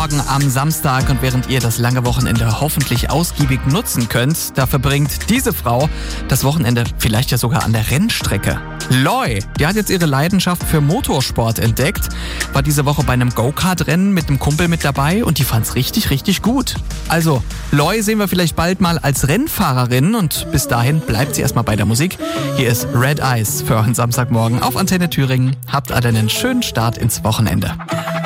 Morgen am Samstag und während ihr das lange Wochenende hoffentlich ausgiebig nutzen könnt, da verbringt diese Frau das Wochenende vielleicht ja sogar an der Rennstrecke. Loy, die hat jetzt ihre Leidenschaft für Motorsport entdeckt, war diese Woche bei einem Go-Kart-Rennen mit einem Kumpel mit dabei und die fand's richtig, richtig gut. Also, Loy sehen wir vielleicht bald mal als Rennfahrerin und bis dahin bleibt sie erstmal bei der Musik. Hier ist Red Eyes für euren Samstagmorgen auf Antenne Thüringen. Habt alle einen schönen Start ins Wochenende.